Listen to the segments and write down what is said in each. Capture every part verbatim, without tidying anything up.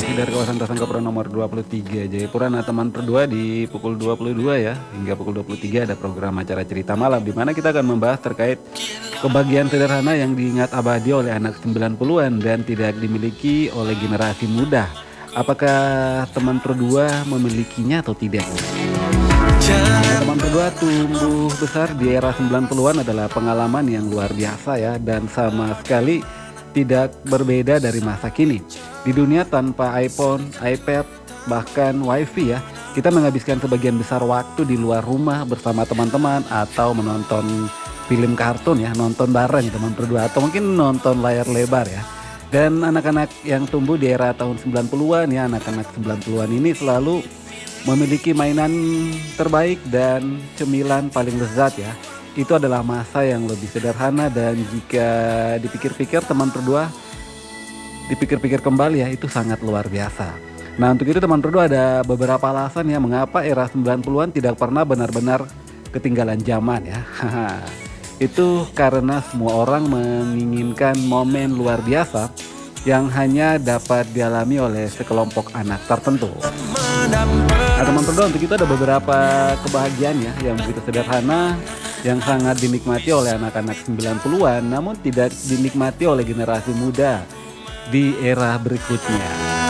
Masih dari kawasan Tasangkapura nomor dua puluh tiga Jayapura. Nah teman berdua di pukul dua puluh dua ya hingga pukul dua puluh tiga ada program acara cerita malam di mana kita akan membahas terkait kebahagiaan sederhana yang diingat abadi oleh anak sembilan puluhan dan tidak dimiliki oleh generasi muda. Apakah teman berdua memilikinya atau tidak? Nah, teman berdua tumbuh besar di era sembilan puluhan adalah pengalaman yang luar biasa ya, dan sama sekali tidak berbeda dari masa kini. Di dunia tanpa iPhone, iPad, bahkan WiFi ya, kita menghabiskan sebagian besar waktu di luar rumah bersama teman-teman atau menonton film kartun ya, nonton bareng teman berdua atau mungkin nonton layar lebar ya. Dan anak-anak yang tumbuh di era tahun sembilan puluhan ya, anak-anak sembilan puluhan ini selalu memiliki mainan terbaik dan cemilan paling lezat ya. Itu adalah masa yang lebih sederhana, dan jika dipikir-pikir teman berdua dipikir-pikir kembali ya, itu sangat luar biasa. Nah untuk itu teman berdua ada beberapa alasan ya mengapa era sembilan puluhan tidak pernah benar-benar ketinggalan zaman ya. Itu karena semua orang menginginkan momen luar biasa yang hanya dapat dialami oleh sekelompok anak tertentu. Nah teman berdua, untuk itu ada beberapa kebahagiaan ya yang begitu sederhana, yang sangat dinikmati oleh anak-anak sembilan puluhan namun tidak dinikmati oleh generasi muda di era berikutnya.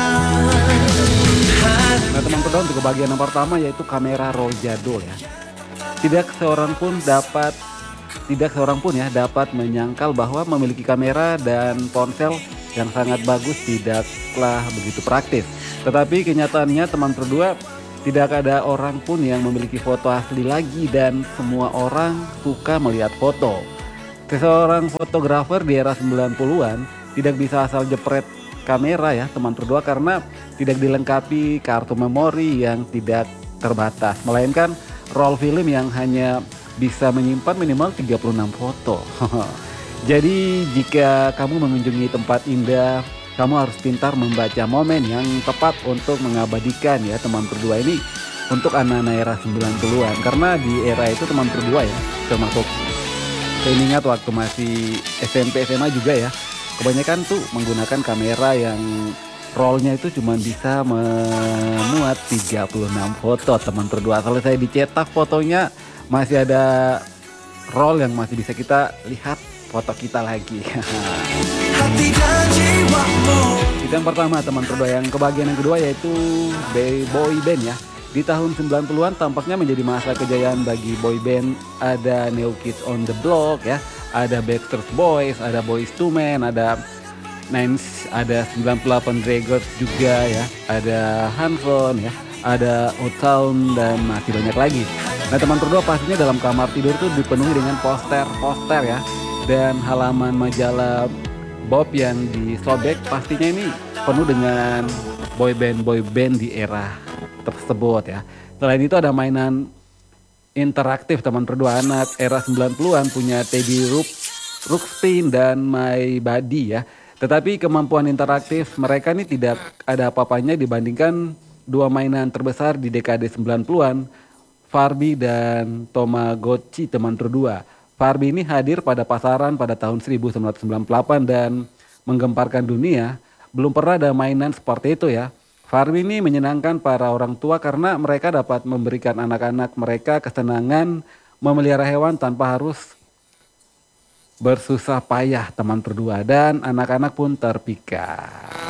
Nah teman berdua, untuk kebahagiaan yang pertama yaitu kamera roll jadul ya. Tidak seorang pun dapat tidak seorang pun ya dapat menyangkal bahwa memiliki kamera dan ponsel yang sangat bagus tidaklah begitu praktis. Tetapi kenyataannya teman berdua, tidak ada orang pun yang memiliki foto asli lagi, dan semua orang suka melihat foto. Seseorang fotografer di era sembilan puluhan tidak bisa asal jepret kamera ya teman berdua, karena tidak dilengkapi kartu memori yang tidak terbatas, melainkan roll film yang hanya bisa menyimpan minimal tiga puluh enam foto. Jadi jika kamu mengunjungi tempat indah, kamu harus pintar membaca momen yang tepat untuk mengabadikan ya teman berdua ini untuk anak-anak era sembilan puluhan. Karena di era itu teman berdua ya, termasuk saya ingat waktu masih S M P S M A juga ya, kebanyakan tuh menggunakan kamera yang rollnya itu cuma bisa memuat tiga puluh enam foto teman berdua. Selesai dicetak fotonya masih ada roll yang masih bisa kita lihat foto kita lagi. Itu yang pertama teman berdua. Yang kebahagiaan yang kedua yaitu boy band ya. Di tahun sembilan puluhan tampaknya menjadi masa kejayaan bagi boy band. Ada New Kids on the Block ya, ada Backstreet Boys, ada Boyz two Men, ada Nines, ada sembilan puluh delapan Dragons juga ya, ada Hanson ya, ada O-Town, dan masih banyak lagi. Nah teman berdua, pastinya dalam kamar tidur tuh dipenuhi dengan poster-poster ya, dan halaman majalah Bob yang disobek pastinya ini penuh dengan boyband boyband di era tersebut ya. Selain itu ada mainan interaktif teman berdua. Anak era sembilan puluhan punya Teddy Rook, Ruxpin, dan My Buddy ya. Tetapi kemampuan interaktif mereka ini tidak ada apa-apanya dibandingkan dua mainan terbesar di dekade sembilan puluhan, Farbie dan Tamagotchi teman berdua. Farbie ini hadir pada pasaran pada tahun seribu sembilan ratus sembilan puluh delapan dan menggemparkan dunia. Belum pernah ada mainan seperti itu ya. Farbie ini menyenangkan para orang tua karena mereka dapat memberikan anak-anak mereka kesenangan memelihara hewan tanpa harus bersusah payah teman berdua, dan anak-anak pun terpikat.